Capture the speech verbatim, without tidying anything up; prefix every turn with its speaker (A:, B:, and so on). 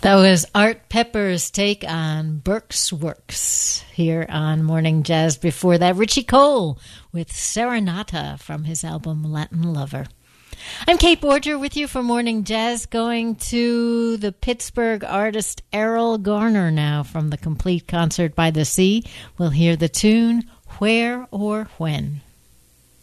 A: That was Art Pepper's take on Burke's Works here on Morning Jazz. Before that, Richie Cole with Serenata from his album Latin Lover. I'm Kate Borger with you for Morning Jazz, going to the Pittsburgh artist Errol Garner now from the Complete Concert by the Sea. We'll hear the tune Where or When.